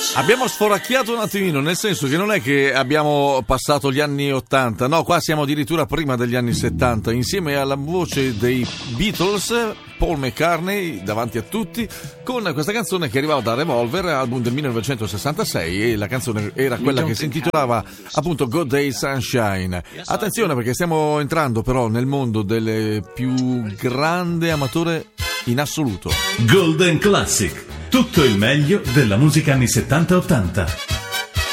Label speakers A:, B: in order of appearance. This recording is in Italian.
A: Abbiamo sforacchiato un attimino, nel senso che non è che abbiamo passato gli anni 80, no, qua siamo addirittura prima degli anni 70, insieme alla voce dei Beatles, Paul McCartney davanti a tutti, con questa canzone che arrivava da Revolver, album del 1966, e la canzone era quella che si intitolava appunto Good Day Sunshine. Attenzione, perché stiamo entrando però nel mondo del più grande amatore in assoluto.
B: Golden Classic, tutto il meglio della musica anni 70-80.